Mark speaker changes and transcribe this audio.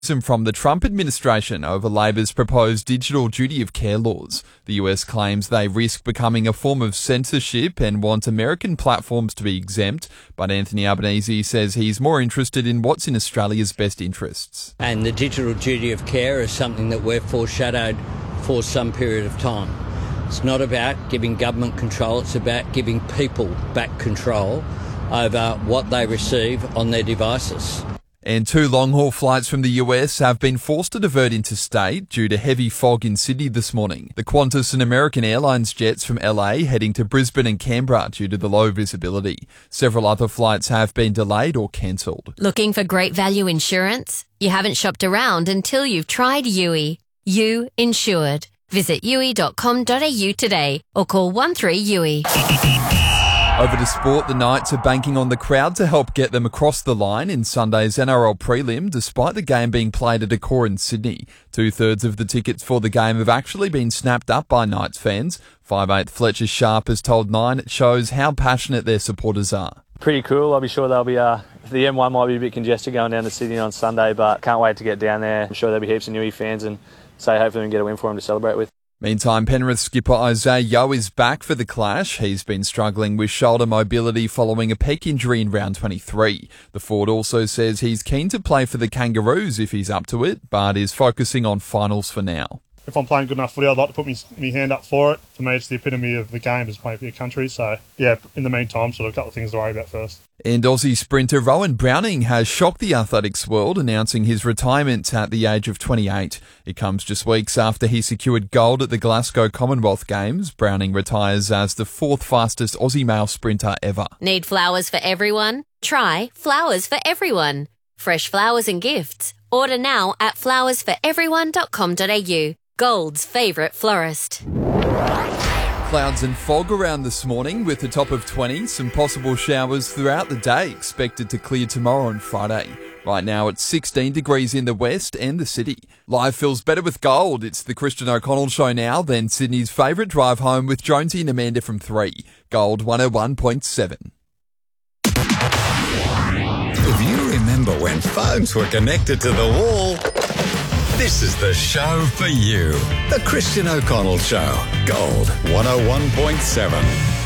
Speaker 1: From the Trump administration over Labor's proposed digital duty of care laws. The US claims they risk becoming a form of censorship and want American platforms to be exempt, but Anthony Albanese says he's more interested in what's in Australia's best interests.
Speaker 2: And the digital duty of care is something that we've foreshadowed for some period of time. It's not about giving government control, it's about giving people back control over what they receive on their devices.
Speaker 1: And 2 long-haul flights from the US have been forced to divert interstate due to heavy fog in Sydney this morning. The Qantas and American Airlines jets from LA heading to Brisbane and Canberra due to the low visibility. Several other flights have been delayed or cancelled.
Speaker 3: Looking for great value insurance? You haven't shopped around until you've tried Yui. You insured. Visit yui.com.au today or call 13-YUI.
Speaker 1: Over to sport, the Knights are banking on the crowd to help get them across the line in Sunday's NRL prelim, despite the game being played at Accor in Sydney. 2/3 of the tickets for the game have actually been snapped up by Knights fans. 5'8" Fletcher Sharp has told Nine it shows how passionate their supporters are.
Speaker 4: Pretty cool. I'll be sure they'll be, the M1 might be a bit congested going down to Sydney on Sunday, but can't wait to get down there. I'm sure there'll be heaps of Newey fans and hopefully we can get a win for them to celebrate with.
Speaker 1: Meantime, Penrith skipper Isaiah Yeo is back for the clash. He's been struggling with shoulder mobility following a pec injury in round 23. The forward also says he's keen to play for the Kangaroos if he's up to it, but is focusing on finals for now.
Speaker 5: If I'm playing good enough footy, I'd like to put my hand up for it. For me, it's the epitome of the game is playing for your country. So, yeah, in the meantime, sort of a couple of things to worry about first.
Speaker 1: And Aussie sprinter Rowan Browning has shocked the athletics world, announcing his retirement at the age of 28. It comes just weeks after he secured gold at the Glasgow Commonwealth Games. Browning retires as the 4th fastest Aussie male sprinter ever.
Speaker 3: Need flowers for everyone? Try Flowers for Everyone. Fresh flowers and gifts. Order now at flowersforeveryone.com.au. Gold's favourite florist.
Speaker 1: Clouds and fog around this morning with a top of 20. Some possible showers throughout the day expected to clear tomorrow and Friday. Right now it's 16 degrees in the west and the city. Life feels better with Gold. It's the Christian O'Connell Show now, then Sydney's favourite drive home with Jonesy and Amanda from 3. Gold 101.7.
Speaker 6: If you remember when phones were connected to the wall, this is the show for you. The Christian O'Connell Show. Gold 101.7.